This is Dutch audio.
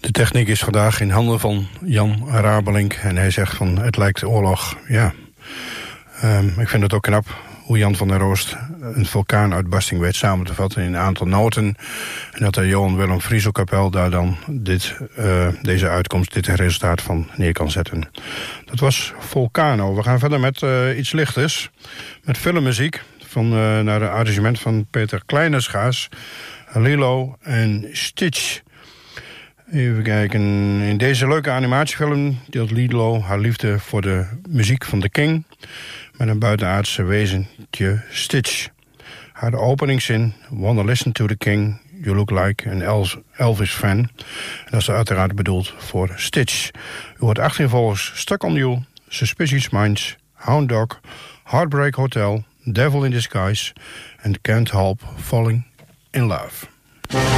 De techniek is vandaag in handen van Jan Rabelink. En hij zegt van het lijkt oorlog. Ja, ik vind het ook knap hoe Jan van der Roost een vulkaanuitbarsting weet samen te vatten in een aantal noten. En dat de Johan Willem Frieselkapel daar dan deze uitkomst, dit resultaat van neer kan zetten. Dat was Volcano. We gaan verder met iets lichters. Met filmmuziek naar een arrangement van Peter Kleinersgaas, Lilo en Stitch. Even kijken. In deze leuke animatiefilm deelt Lilo haar liefde voor de muziek van The King met een buitenaardse wezentje Stitch. Haar openingszin, Wanna listen to the King, you look like an Elvis fan. En dat is uiteraard bedoeld voor Stitch. U hoort 18 volgens Stuck on You, Suspicious Minds, Hound Dog, Heartbreak Hotel, Devil in Disguise en Can't Help Falling in Love.